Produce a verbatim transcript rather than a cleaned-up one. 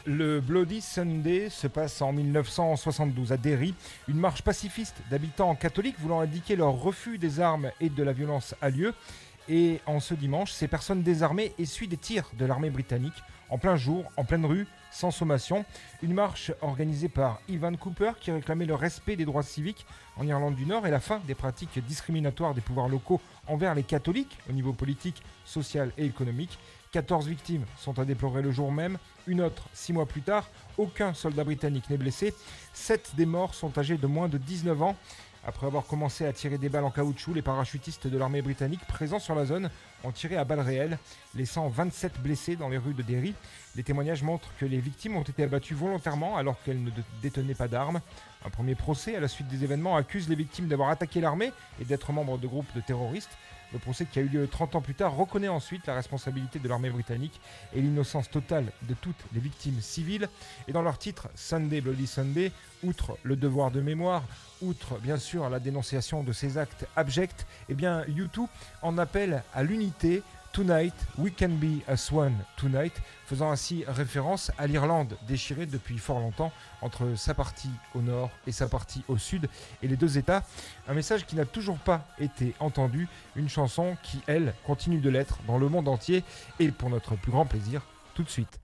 Le Bloody Sunday se passe en mille neuf cent soixante-douze à Derry. Une marche pacifiste d'habitants catholiques voulant indiquer leur refus des armes et de la violence a lieu. Et en ce dimanche, ces personnes désarmées essuient des tirs de l'armée britannique en plein jour, en pleine rue, sans sommation. Une marche organisée par Ivan Cooper qui réclamait le respect des droits civiques en Irlande du Nord et la fin des pratiques discriminatoires des pouvoirs locaux envers les catholiques au niveau politique, social et économique. quatorze victimes sont à déplorer le jour même, une autre six mois plus tard. Aucun soldat britannique n'est blessé. sept des morts sont âgés de moins de dix-neuf ans. Après avoir commencé à tirer des balles en caoutchouc, les parachutistes de l'armée britannique présents sur la zone ont tiré à balles réelles, laissant vingt-sept blessés dans les rues de Derry. Les témoignages montrent que les victimes ont été abattues volontairement alors qu'elles ne détenaient pas d'armes. Un premier procès à la suite des événements accuse les victimes d'avoir attaqué l'armée et d'être membres de groupes de terroristes. Le procès qui a eu lieu trente ans plus tard reconnaît ensuite la responsabilité de l'armée britannique et l'innocence totale de toutes les victimes civiles. Et dans leur titre Sunday Bloody Sunday, outre le devoir de mémoire, outre bien sûr la dénonciation de ces actes abjects, eh bien U deux en appelle à l'unité. Tonight, we can be as one tonight, faisant ainsi référence à l'Irlande déchirée depuis fort longtemps entre sa partie au nord et sa partie au sud et les deux États. Un message qui n'a toujours pas été entendu, une chanson qui, elle, continue de l'être dans le monde entier et pour notre plus grand plaisir, tout de suite.